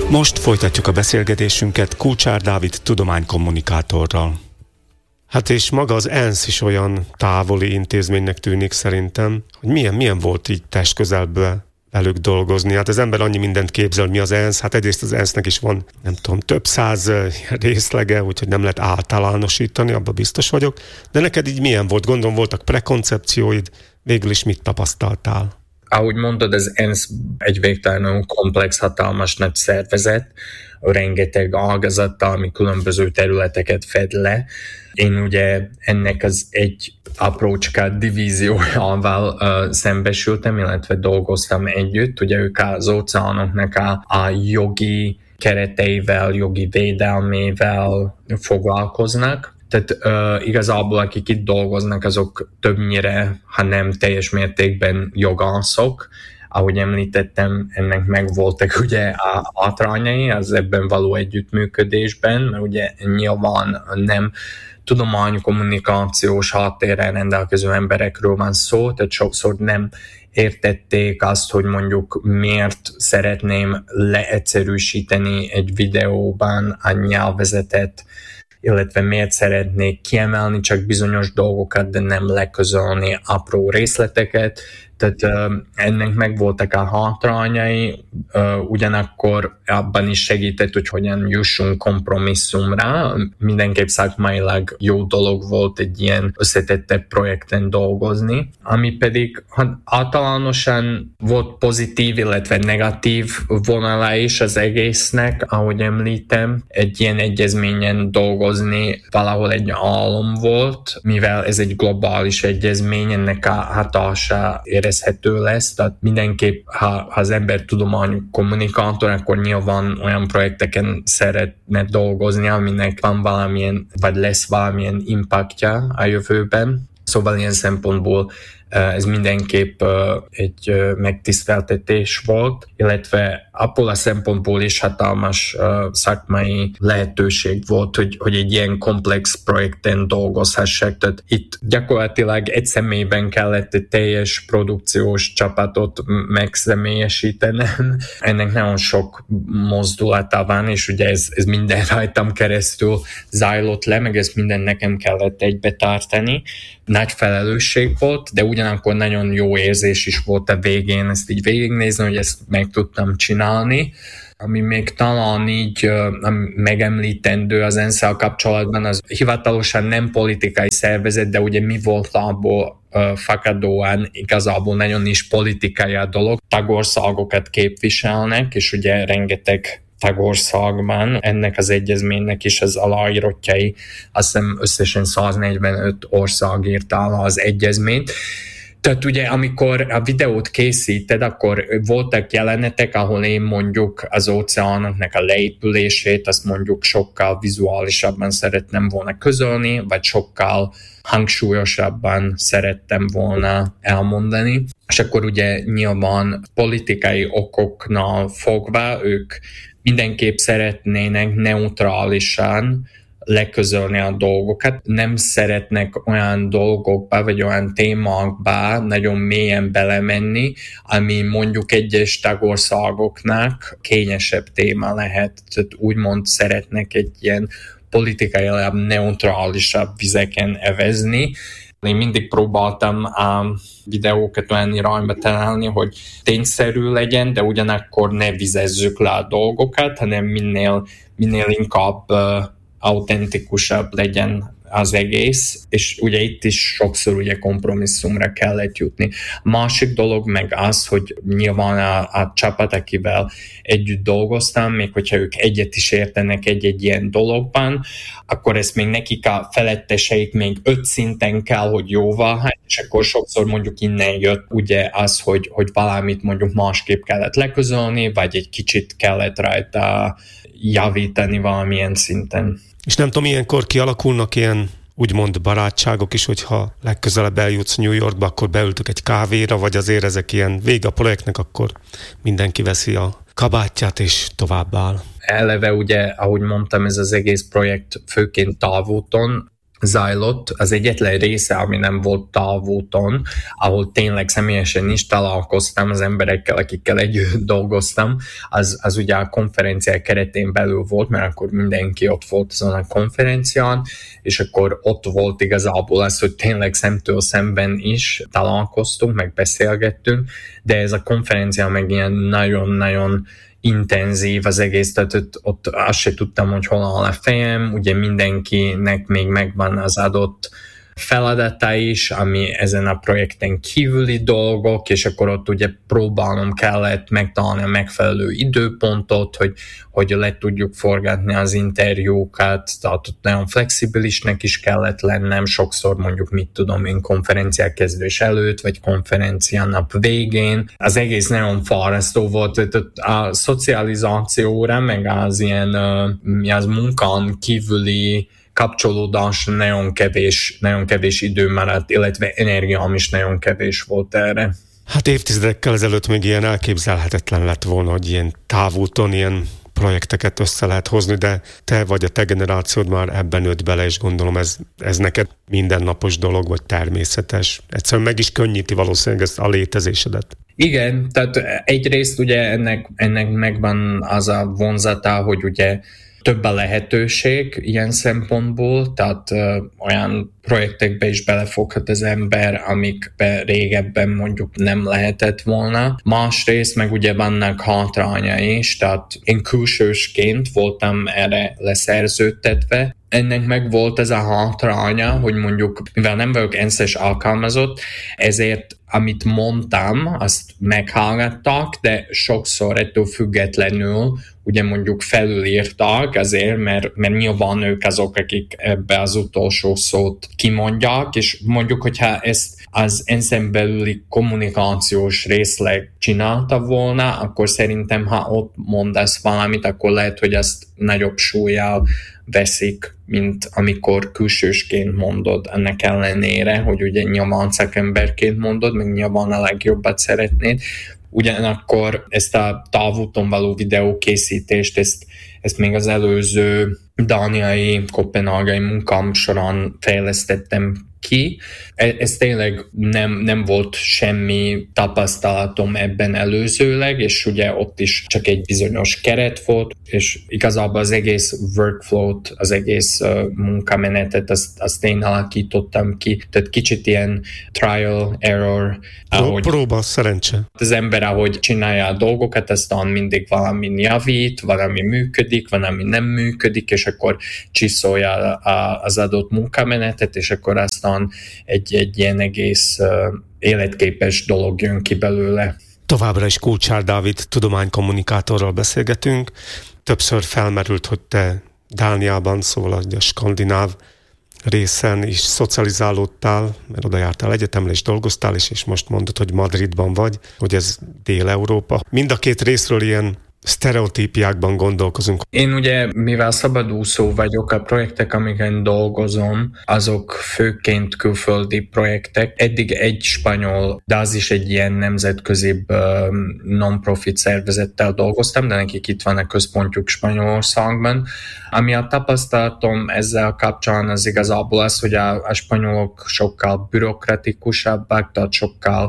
Most folytatjuk a beszélgetésünket Kulcsár Dávid tudománykommunikátorral. Hát és maga az ENSZ is olyan távoli intézménynek tűnik szerintem, hogy milyen volt így testközelből velük dolgozni. Hát az ember annyi mindent képzel, mi az ENSZ, hát egyrészt az ENSZ-nek is van, nem tudom, több száz részlege, úgyhogy nem lehet általánosítani, abban biztos vagyok. De neked így milyen volt? Gondolom voltak prekoncepcióid, végül is mit tapasztaltál? Ahogy mondod, az ENSZ egy végtelenül komplex, hatalmas nagy szervezet, rengeteg ágazattal, ami különböző területeket fed le. Én ugye ennek az egy aprócska divíziójával szembesültem, illetve dolgoztam együtt. Ugye ők az óceánoknak a jogi kereteivel, jogi védelmével foglalkoznak. Tehát igazából akik itt dolgoznak, azok többnyire, ha nem teljes mértékben jogászok. Ahogy említettem, ennek megvoltak ugye a hátrányai az ebben való együttműködésben, mert ugye nyilván nem tudománykommunikációs háttérrel rendelkező emberekről van szó, tehát sokszor nem értették azt, hogy mondjuk miért szeretném leegyszerűsíteni egy videóban a nyelvezetet, illetve miért szeretnék kiemelni csak bizonyos dolgokat, de nem leközölni apró részleteket. Tehát ennek megvoltak a hátrányai, ugyanakkor abban is segített, hogy hogyan jussunk kompromisszumra. Mindenképp szakmailag jó dolog volt egy ilyen összetettebb projekten dolgozni, ami pedig általánosan volt pozitív, illetve negatív vonala is az egésznek, ahogy említem. Egy ilyen egyezményen dolgozni valahol egy álom volt, mivel ez egy globális egyezmény, ennek a hatása érezhető lesz, tehát mindenképp, ha az ember tudománykommunikátor, akkor nyilván olyan projekteken szeretne dolgozni, aminek van valamilyen, vagy lesz valamilyen impactja a jövőben. Szóval ilyen szempontból ez mindenképp egy megtiszteltetés volt, illetve abból a szempontból is hatalmas szakmai lehetőség volt, hogy egy ilyen komplex projekten dolgozhassak. Tehát itt gyakorlatilag egy személyben kellett egy teljes produkciós csapatot megszemélyesítenem. Ennek nagyon sok mozdulata van, és ugye ez minden rajtam keresztül zajlott le, meg ezt minden nekem kellett egybe tartani. Nagy felelősség volt, de ugyanakkor nagyon jó érzés is volt a végén ezt így végignézni, hogy ezt meg tudtam csinálni. Ami még talán így megemlítendő az ENSZ-szel kapcsolatban, az hivatalosan nem politikai szervezet, de ugye mi volt abból fakadóan igazából nagyon is politikai a dolog. Tagországokat képviselnek, és ugye rengeteg tagországban ennek az egyezménynek is az aláírottjai, azt hiszem összesen 145 ország írta alá az egyezményt. Tehát ugye amikor a videót készíted, akkor voltak jelenetek, ahol én mondjuk az óceánoknak a leépülését, azt mondjuk sokkal vizuálisabban szerettem volna közölni, vagy sokkal hangsúlyosabban szerettem volna elmondani. És akkor ugye nyilván politikai okoknál fogva ők mindenképp szeretnének neutrálisan leközölni a dolgokat. Nem szeretnek olyan dolgokba, vagy olyan témákba nagyon mélyen belemenni, ami mondjuk egyes tagországoknak kényesebb téma lehet. Tehát úgymond szeretnek egy ilyen politikailag neutrálisabb vizeken evezni. Én mindig próbáltam a videókat olyan irányba találni, hogy tényszerű legyen, de ugyanakkor ne vizezzük le a dolgokat, hanem minél inkább autentikusabb legyen az egész, és ugye itt is sokszor ugye kompromisszumra kellett jutni. A másik dolog meg az, hogy nyilván a csapat, akivel együtt dolgoztam, még hogyha ők egyet is értenek egy ilyen dologban, akkor ezt még nekik a feletteseik még 5 szinten kell, hogy jóvá, és akkor sokszor mondjuk innen jött ugye az, hogy valamit mondjuk másképp kellett leközölni, vagy egy kicsit kellett rajta javítani valamilyen szinten. És nem tudom, ilyenkor kialakulnak ilyen úgymond barátságok is, hogyha legközelebb eljutsz New Yorkba, akkor beültök egy kávéra, vagy azért ezek ilyen vége a projektnek, akkor mindenki veszi a kabátját és tovább áll. Eleve ugye, ahogy mondtam, ez az egész projekt főként távúton zajlott, az egyetlen része, ami nem volt távúton, ahol tényleg személyesen is találkoztam az emberekkel, akikkel együtt dolgoztam, az ugye a konferencia keretén belül volt, mert akkor mindenki ott volt azon a konferencián, és akkor ott volt igazából az, hogy tényleg szemtől szemben is találkoztunk, meg beszélgettünk, de ez a konferencia meg ilyen nagyon-nagyon intenzív az egész, tehát ott azt se tudtam, hogy hol áll a fejem, ugye mindenkinek még megvan az adott feladata is, ami ezen a projekten kívüli dolgok, és akkor ott ugye próbálnom kellett megtalálni a megfelelő időpontot, hogy le tudjuk forgatni az interjúkat, tehát ott nagyon flexibilisnek is kellett lennem, sokszor mondjuk mit tudom én konferenciák kezdés előtt, vagy konferencia nap végén. Az egész nagyon fárasztó volt, a szocializációra, meg az ilyen az munkán kívüli kapcsolódás nagyon kevés idő maradt, illetve energiám is nagyon kevés volt erre. Hát évtizedekkel ezelőtt még ilyen elképzelhetetlen lett volna, hogy ilyen távúton ilyen projekteket össze lehet hozni, de te vagy a te generációd már ebben nőtt bele, és gondolom ez neked mindennapos dolog, vagy természetes. Egyszerűen meg is könnyíti valószínűleg ezt a létezésedet. Igen, tehát egyrészt ugye ennek megvan az a vonzata, hogy ugye több a lehetőség ilyen szempontból, tehát olyan projektekbe is belefoghat az ember, amikbe régebben mondjuk nem lehetett volna. Másrészt meg ugye vannak hátránya is, tehát én külsősként voltam erre leszerződtetve. Ennek meg volt ez a hátránya, hogy mondjuk, mivel nem vagyok ENSZ-es alkalmazott, ezért amit mondtam, azt meghallgattak, de sokszor ettől függetlenül ugye mondjuk felülírtak azért, mert nyilván ők azok, akik ebbe az utolsó szót kimondják, és mondjuk, hogyha ezt az ENSZ-en belüli kommunikációs részleg csinálta volna, akkor szerintem, ha ott mondasz valamit, akkor lehet, hogy azt nagyobb súllyal veszik, mint amikor külsősként mondod, ennek ellenére, hogy ugye nyilván szakemberként mondod, meg nyilván a legjobbat szeretnéd. Ugyanakkor ezt a távúton való videókészítést, ezt még az előző dániai, koppenhágai munkám során fejlesztettem ki. Ez tényleg nem volt semmi tapasztalatom ebben előzőleg, és ugye ott is csak egy bizonyos keret volt, és igazából az egész workflow-t, az egész munkamenetet, azt én alakítottam ki. Tehát kicsit ilyen trial, error. Próba, szerencse. Az ember, ahogy csinálja a dolgokat, aztán mindig valami javít, valami működik, valami nem működik, és akkor csiszolja az adott munkamenetet, és akkor aztán egy ilyen egész életképes dolog jön ki belőle. Továbbra is Kulcsár Dávid tudománykommunikátorral beszélgetünk. Többször felmerült, hogy te Dániában, szóval a skandináv részen is szocializálódtál, mert oda jártál egyetemre és dolgoztál, és most mondod, hogy Madridban vagy, hogy ez Dél-Európa. Mind a két részről ilyen sztereotípiákban gondolkozunk. Én ugye, mivel szabadúszó vagyok, a projektek, amiken dolgozom, azok főként külföldi projektek. Eddig egy spanyol, de az is egy ilyen nemzetközi non-profit szervezettel dolgoztam, de nekik itt van a központjuk Spanyolországban. Ami a tapasztalatom ezzel kapcsolatban az igazából az, hogy a spanyolok sokkal bürokratikusabbak, tehát sokkal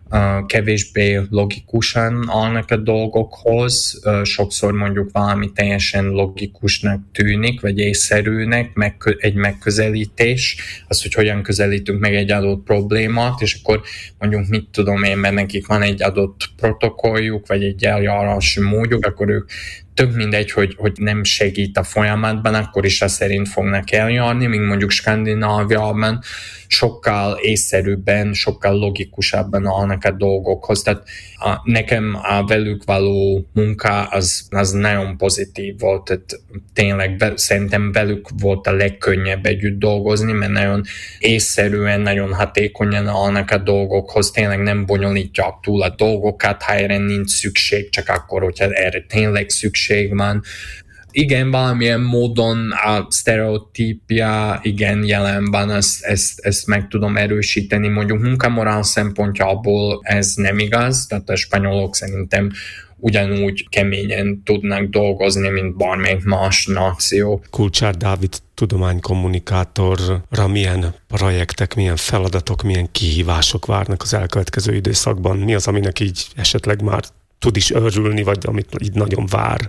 kevésbé logikusan állnak a dolgokhoz, sokszor mondjuk valami teljesen logikusnak tűnik, vagy észszerűnek, egy megközelítés, az, hogy hogyan közelítünk meg egy adott problémát, és akkor mondjuk mit tudom én, mert nekik van egy adott protokolljuk, vagy egy eljárási módjuk, akkor ők tök mindegy, hogy nem segít a folyamatban, akkor is azt szerint fognak eljárni, míg mondjuk Skandináviában sokkal észszerűbben, sokkal logikusabban állnak a dolgokhoz. Tehát nekem a velük való munka az nagyon pozitív volt. Tehát tényleg szerintem velük volt a legkönnyebb együtt dolgozni, mert nagyon észszerűen, nagyon hatékonyan állnak a dolgokhoz. Tényleg nem bonyolítják túl a dolgokat, ha erre nincs szükség, csak akkor, hogyha erre tényleg szükség van. Igen, valamilyen módon a sztereotípia igen jelen van, ezt meg tudom erősíteni. Mondjuk munkamorál szempontjából ez nem igaz, tehát a spanyolok szerintem ugyanúgy keményen tudnak dolgozni, mint bármelyik más náció. Kulcsár Dávid tudománykommunikátorra milyen projektek, milyen feladatok, milyen kihívások várnak az elkövetkező időszakban? Mi az, aminek így esetleg már tud is örülni, vagy amit így nagyon vár?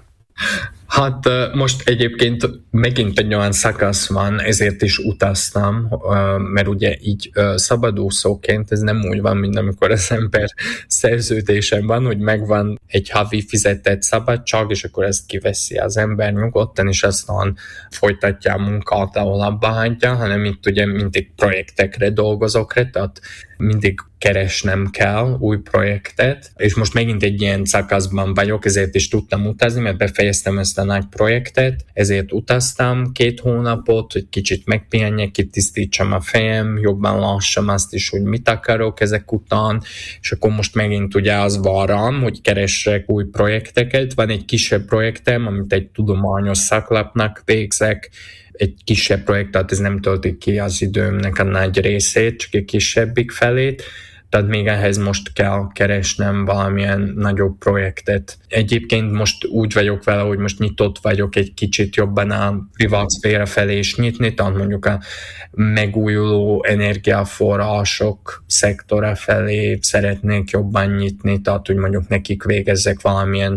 Hát most egyébként megint egy olyan szakasz van, ezért is utaztam, mert ugye így szabadúszóként ez nem úgy van, mint amikor az ember szerződésen van, hogy megvan egy havi fizetett szabadság, és akkor ezt kiveszi az ember nyugodtan, és aztán folytatja a munkát, ahol abba hagyja, hanem itt ugye mindig projektekre dolgozok, tehát mindig keresnem kell új projektet, és most megint egy ilyen szakaszban vagyok, ezért is tudtam utazni, mert befejeztem ezt a nagy projektet, ezért utaztam 2 hónapot, hogy kicsit megpihenjek, kitisztítsam a fejem, jobban lássam azt is, hogy mit akarok ezek után, és akkor most megint ugye az van rám, hogy keressek új projekteket. Van egy kisebb projektem, amit egy tudományos szaklapnak végzek, egy kisebb projekt, tehát ez nem tölti ki az időmnek a nagy részét, csak egy kisebbik felét, tehát még ehhez most kell keresnem valamilyen nagyobb projektet. Egyébként most úgy vagyok vele, hogy most nyitott vagyok egy kicsit jobban a privát szféra felé is nyitni, tehát mondjuk a megújuló energiaforrások szektora felé szeretnék jobban nyitni, tehát hogy mondjuk nekik végezzek valamilyen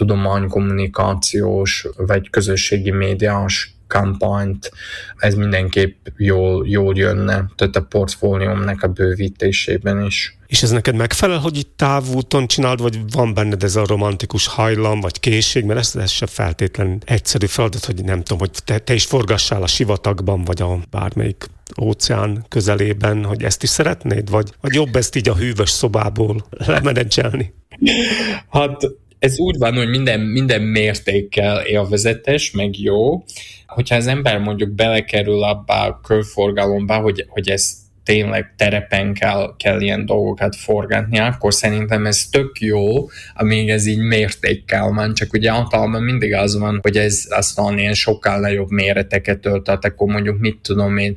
tudománykommunikációs vagy közösségi médiás kampányt, ez mindenképp jól jönne, tehát a portfóliómnak a bővítésében is. És ez neked megfelel, hogy itt távúton csináld, vagy van benned ez a romantikus hajlam, vagy készség, mert ez sem feltétlenül egyszerű feladat, hogy nem tudom, hogy te is forgassál a sivatagban, vagy a bármelyik óceán közelében, hogy ezt is szeretnéd, vagy jobb ezt így a hűvös szobából lemenedzselni? Hát ez úgy van, hogy minden mértékkel élvezetes, meg jó. Hogyha az ember mondjuk belekerül abba a körforgalomba, hogy ez tényleg terepen kell ilyen dolgokat forgatni, akkor szerintem ez tök jó, amíg ez így mértékkel van, csak ugye általában mindig az van, hogy ez aztán ilyen sokkal nagyobb méreteket ölt, tehát akkor mondjuk mit tudom én,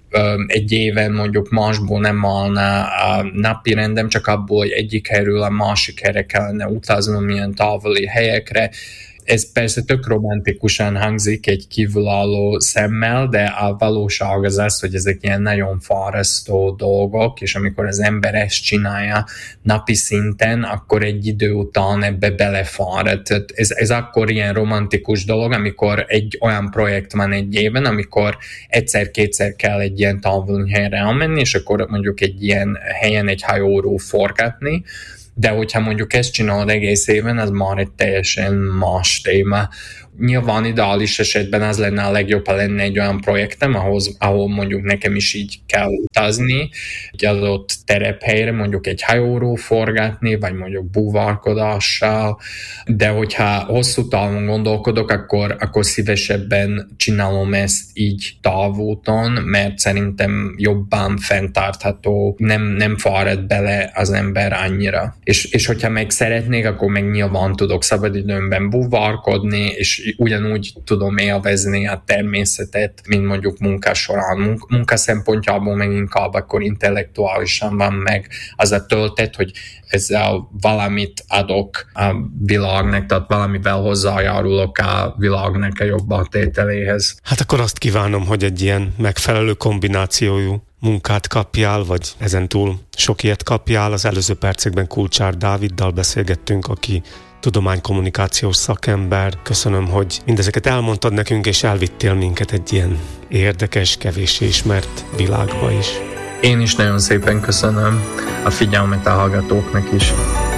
egy éven mondjuk másból nem állna a napi rendem, csak abból, hogy egyik helyről a másik helyre kellene utaznom, milyen távoli helyekre. Ez persze tök romantikusan hangzik egy kívülálló szemmel, de a valóság az, hogy ezek ilyen nagyon fárasztó dolgok, és amikor az ember ezt csinálja napi szinten, akkor egy idő után ebbe belefárad. Ez akkor ilyen romantikus dolog, amikor egy olyan projekt van egy éven, amikor egyszer-kétszer kell egy ilyen távoli helyre elmenni, és akkor mondjuk egy ilyen helyen egy hajóról forgatni, de hogyha mondjuk ezt csinálod egész éven, az már egy teljesen más téma. Nyilván ideális esetben az lenne a legjobb, ha lenne egy olyan projektem, ahol mondjuk nekem is így kell utazni, egy adott terephelyre, mondjuk egy hajóról forgatni, vagy mondjuk búvárkodással, de hogyha hosszú távon gondolkodok, akkor szívesebben csinálom ezt így távúton, mert szerintem jobban fenntartható, nem fárad bele az ember annyira. És hogyha meg szeretnék, akkor meg nyilván tudok szabadidőmben búvárkodni, és ugyanúgy tudom élvezni a természetet, mint mondjuk munka során. Munka szempontjából meg inkább akkor intellektuálisan van meg az a töltet, hogy ezzel valamit adok a világnak, tehát valamivel hozzájárulok a világnak a jobb tételéhez. Hát akkor azt kívánom, hogy egy ilyen megfelelő kombinációjú munkát kapjál, vagy ezentúl sok ilyet kapjál. Az előző percekben Kulcsár Dáviddal beszélgettünk, aki tudománykommunikációs szakember. Köszönöm, hogy mindezeket elmondtad nekünk, és elvittél minket egy ilyen érdekes, kevéssé ismert világba is. Én is nagyon szépen köszönöm a figyelmet a hallgatóknak is.